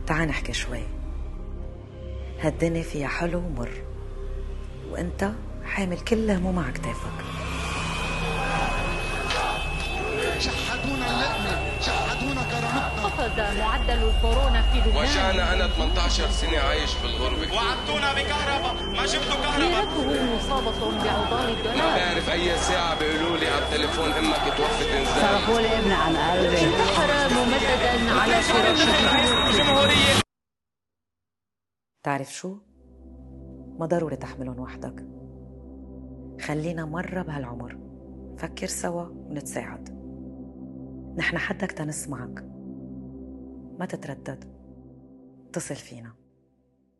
تعال نحكي شوي. هالدنيا فيها حلو ومر، وانت حامل كل هموم على كتافك. شحتونا اللقمة، شحتونا كرامتنا. قفز معدل الكورونا في لبنان. وجعنا أنا 18 سنة عايش في الغربة. وعدتونا بكهرباء، ما جبتوا كهرباء. سيرته مصابة بعضال الدولار. ما بعرف أي ساعة بيقولوا لي على التليفون إمك توفت إنزال. صرفوا لي ابن عن قلبي. انتحر ممددا على شرف الجمهورية. تعرف شو؟ ما ضروري تحملهم وحدك. خلينا مرة بهالعمر فكر سوا ونتساعد. نحن حدك تنسمعك، ما تتردد، اتصل فينا.